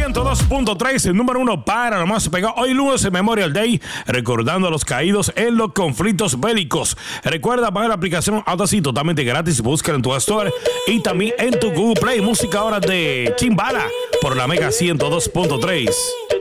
102.3, el número uno para lo más pegado. Hoy lunes en Memorial Day, recordando a los caídos en los conflictos bélicos. Recuerda pagar la aplicación Audacity totalmente gratis. Búscala en tu Store y también en tu Google Play. Música ahora de Chimbala por la Mega 102.3.